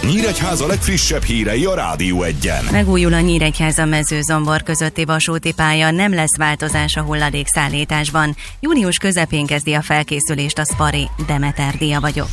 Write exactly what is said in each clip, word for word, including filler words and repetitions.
Nyíregyháza legfrissebb hírei a Rádió Egyen. Megújul a Nyíregyháza-Mezőzombor közötti vasúti pálya, nem lesz változás a hulladékszállításban. Június közepén kezdi a felkészülést a Spari. Demeter Dia vagyok.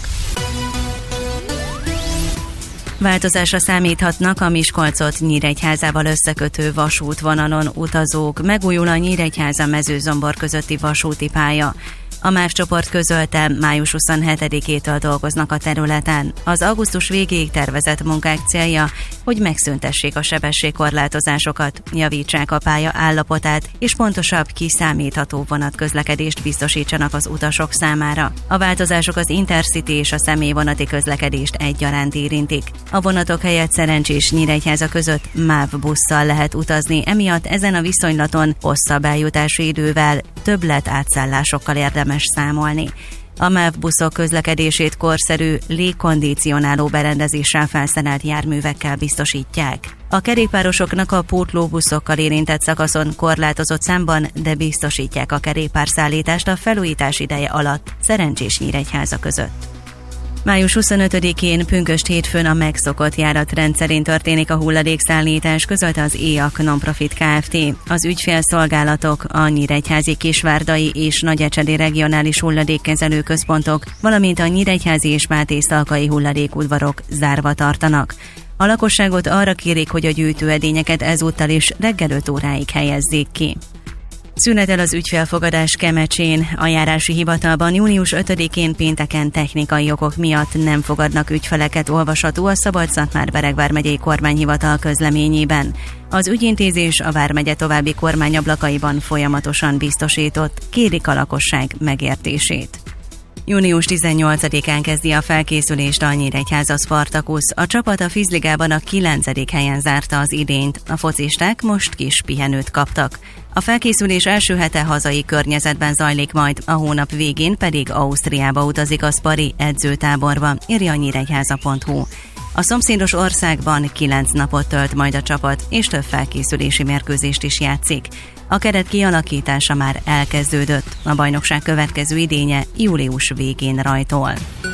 Változásra számíthatnak a Miskolcot Nyíregyházával összekötő vasútvonalon utazók. Megújul a Nyíregyháza-Mezőzombor közötti vasúti pálya. A MÁV csoport közölte, május huszonhetedikétől dolgoznak a területen. Az augusztus végéig tervezett munkák célja, hogy megszüntessék a sebességkorlátozásokat, javítsák a pálya állapotát, és pontosabb, kiszámítható vonatközlekedést biztosítsanak az utasok számára. A változások az Intercity és a személyvonati közlekedést egyaránt érintik. A vonatok helyett Szerencsés Nyíregyháza között MÁV busszal lehet utazni, emiatt ezen a viszonylaton hosszabb eljutási idővel, többlet átszállásokkal érdemes számolni. A MÁV buszok közlekedését korszerű, légkondicionáló berendezéssel felszerelt járművekkel biztosítják. A kerékpárosoknak a pótlóbuszokkal érintett szakaszon korlátozott számban, de biztosítják a kerékpárszállítást a felújítás ideje alatt Szerencsés Nyíregyháza között. május huszonötödikén pünkösd hétfőn a megszokott járatrend szerint történik a hulladékszállítás, közölte az éjak Nonprofit Kft. Az ügyfélszolgálatok, a nyíregyházi Kisvárdai és Nagyecsedi regionális hulladékkezelő központok, valamint a nyíregyházi és mátészalkai hulladékudvarok zárva tartanak. A lakosságot arra kérik, hogy a gyűjtőedényeket ezúttal is reggel öt óráig helyezzék ki. Szünetel az ügyfélfogadás Kemecsén. A járási hivatalban június ötödikén pénteken technikai okok miatt nem fogadnak ügyfeleket, olvasható a Szabolcs-Szatmár-Bereg vármegyei kormányhivatal közleményében. Az ügyintézés a vármegye további kormányablakaiban folyamatosan biztosított, kérik a lakosság megértését. június tizennyolcadikán kezdi a felkészülést a Nyíregyháza Spartacus. A csapat a Fizligában a kilencedik helyen zárta az idényt. A focisták most kis pihenőt kaptak. A felkészülés első hete hazai környezetben zajlik majd, a hónap végén pedig Ausztriába utazik a Spari edzőtáborba, írja a nyíregyháza pont hu. A szomszédos országban kilenc napot tölt majd a csapat, és több felkészülési mérkőzést is játszik. A keret kialakítása már elkezdődött, a bajnokság következő idénye július végén rajtol.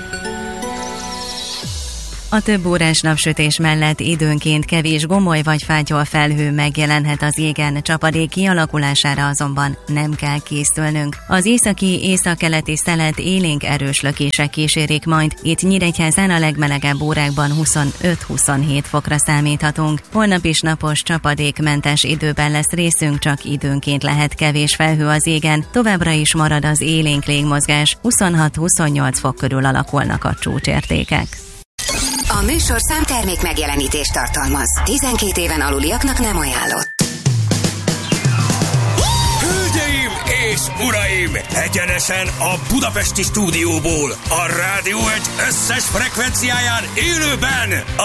A több órás napsütés mellett időnként kevés gomoly vagy fátyol felhő megjelenhet az égen, csapadék kialakulására azonban nem kell készülnünk. Az északi, északkeleti szelet élénk erős lökések kísérik majd, itt Nyíregyházán a legmelegebb órákban huszonöt-huszonhét fokra számíthatunk. Holnap is napos, csapadékmentes időben lesz részünk, csak időnként lehet kevés felhő az égen, továbbra is marad az élénk légmozgás, huszonhat-huszonnyolc fok körül alakulnak a csúcsértékek. A műsorszám termék megjelenítést tartalmaz. tizenkét éven aluliaknak nem ajánlott. Hölgyeim és uraim! Egyenesen a budapesti stúdióból, a Rádió egy összes frekvenciáján élőben